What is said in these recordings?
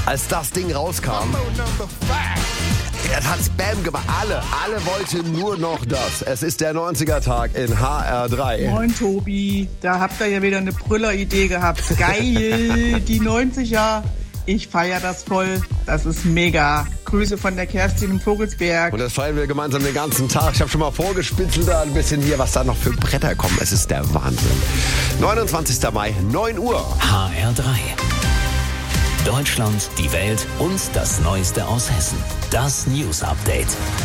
Als das Ding rauskam, es hat Spam gemacht. Alle wollten nur noch das. Es ist der 90er-Tag in HR3. Moin Tobi, da habt ihr ja wieder eine Brülleridee gehabt. Geil, die 90er. Ich feiere das voll. Das ist mega. Grüße von der Kerstin im Vogelsberg. Und das feiern wir gemeinsam den ganzen Tag. Ich habe schon mal vorgespitzelt da ein bisschen hier, was da noch für Bretter kommen. Es ist der Wahnsinn. 29. Mai, 9 Uhr. HR3. Deutschland, die Welt und das Neueste aus Hessen. Das News Update.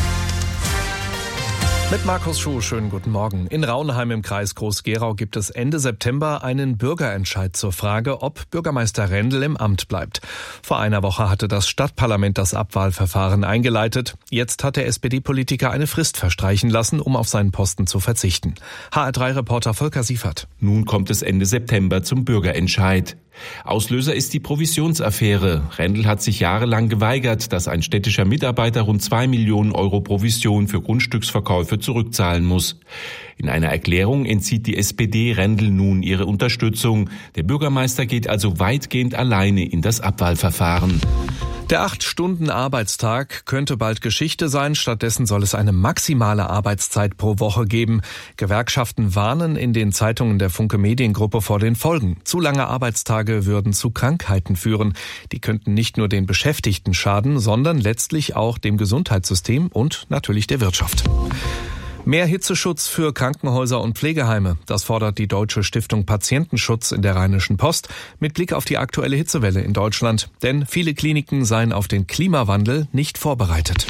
Mit Markus Schuh, schönen guten Morgen. In Raunheim im Kreis Groß-Gerau gibt es Ende September einen Bürgerentscheid zur Frage, ob Bürgermeister Rendel im Amt bleibt. Vor einer Woche hatte das Stadtparlament das Abwahlverfahren eingeleitet. Jetzt hat der SPD-Politiker eine Frist verstreichen lassen, um auf seinen Posten zu verzichten. HR3-Reporter Volker Siefert. Nun kommt es Ende September zum Bürgerentscheid. Auslöser ist die Provisionsaffäre. Rendel hat sich jahrelang geweigert, dass ein städtischer Mitarbeiter rund 2 Millionen Euro Provision für Grundstücksverkäufe zurückzahlen muss. In einer Erklärung entzieht die SPD Rendel nun ihre Unterstützung. Der Bürgermeister geht also weitgehend alleine in das Abwahlverfahren. Der 8-Stunden-Arbeitstag könnte bald Geschichte sein. Stattdessen soll es eine maximale Arbeitszeit pro Woche geben. Gewerkschaften warnen in den Zeitungen der Funke Mediengruppe vor den Folgen. Zu lange Arbeitstage würden zu Krankheiten führen. Die könnten nicht nur den Beschäftigten schaden, sondern letztlich auch dem Gesundheitssystem und natürlich der Wirtschaft. Mehr Hitzeschutz für Krankenhäuser und Pflegeheime. Das fordert die Deutsche Stiftung Patientenschutz in der Rheinischen Post mit Blick auf die aktuelle Hitzewelle in Deutschland. Denn viele Kliniken seien auf den Klimawandel nicht vorbereitet.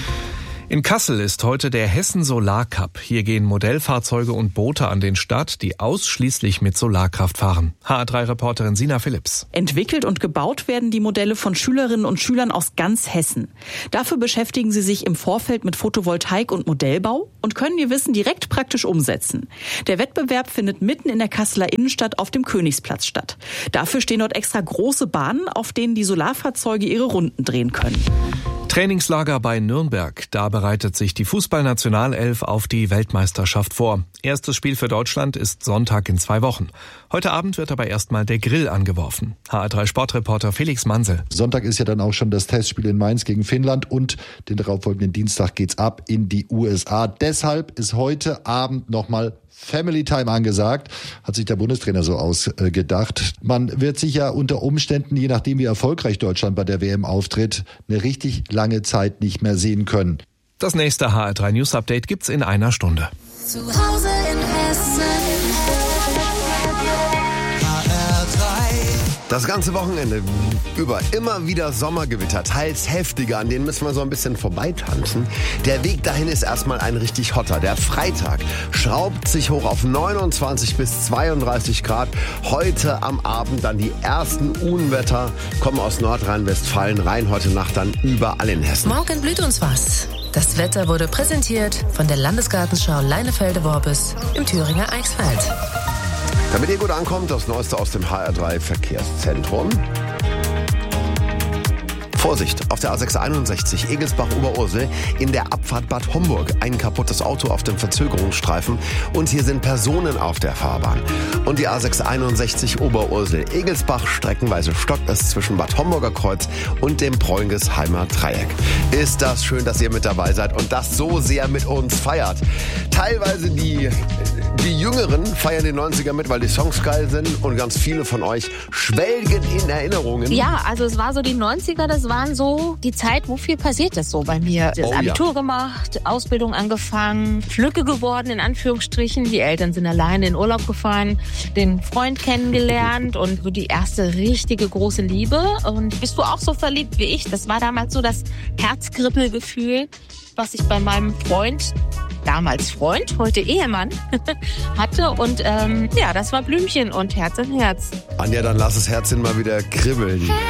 In Kassel ist heute der Hessen Solar Cup. Hier gehen Modellfahrzeuge und Boote an den Start, die ausschließlich mit Solarkraft fahren. HR3-Reporterin Sina Philipps. Entwickelt und gebaut werden die Modelle von Schülerinnen und Schülern aus ganz Hessen. Dafür beschäftigen sie sich im Vorfeld mit Photovoltaik und Modellbau und können ihr Wissen direkt praktisch umsetzen. Der Wettbewerb findet mitten in der Kasseler Innenstadt auf dem Königsplatz statt. Dafür stehen dort extra große Bahnen, auf denen die Solarfahrzeuge ihre Runden drehen können. Trainingslager bei Nürnberg. Da bereitet sich die Fußballnationalelf auf die Weltmeisterschaft vor. Erstes Spiel für Deutschland ist Sonntag in 2 Wochen. Heute Abend wird aber erstmal der Grill angeworfen. HR3-Sportreporter Felix Mansel. Sonntag ist ja dann auch schon das Testspiel in Mainz gegen Finnland und den darauffolgenden Dienstag geht's ab in die USA. Deshalb ist heute Abend nochmal Family Time angesagt, hat sich der Bundestrainer so ausgedacht. Man wird sich ja unter Umständen, je nachdem wie erfolgreich Deutschland bei der WM auftritt, eine richtig lange Zeit nicht mehr sehen können. Das nächste HR3 News Update gibt's in einer Stunde. Zu Hause in Hessen. Das ganze Wochenende über immer wieder Sommergewitter, teils heftiger, an denen müssen wir so ein bisschen vorbeitanzen. Der Weg dahin ist erstmal ein richtig hotter. Der Freitag schraubt sich hoch auf 29 bis 32 Grad. Heute am Abend dann die ersten Unwetter kommen aus Nordrhein-Westfalen rein. Heute Nacht dann überall in Hessen. Morgen blüht uns was. Das Wetter wurde präsentiert von der Landesgartenschau Leinefelde-Worbis im Thüringer Eichsfeld. Damit ihr gut ankommt, das Neueste aus dem HR3 Verkehrszentrum. Vorsicht, auf der A661 Egelsbach-Oberursel in der Abfahrt Bad Homburg. Ein kaputtes Auto auf dem Verzögerungsstreifen und hier sind Personen auf der Fahrbahn. Und die A661 Oberursel Egelsbach streckenweise stockt es zwischen Bad Homburger Kreuz und dem Preungesheimer Dreieck. Ist das schön, dass ihr mit dabei seid und das so sehr mit uns feiert. Teilweise die Jüngeren feiern den 90er mit, weil die Songs geil sind und ganz viele von euch schwelgen in Erinnerungen. Ja, also es war so die 90er, das waren so die Zeit, wo viel passiert ist so bei mir. Das Abitur gemacht, Ausbildung angefangen, Flücke geworden in Anführungsstrichen. Die Eltern sind alleine in Urlaub gefahren, den Freund kennengelernt und so die erste richtige große Liebe. Und bist du auch so verliebt wie ich? Das war damals so das Herzkribbelgefühl, was ich bei meinem Freund, damals Freund, heute Ehemann, hatte. Und ja, das war Blümchen und Herz in Herz. Anja, dann lass das Herzchen mal wieder kribbeln.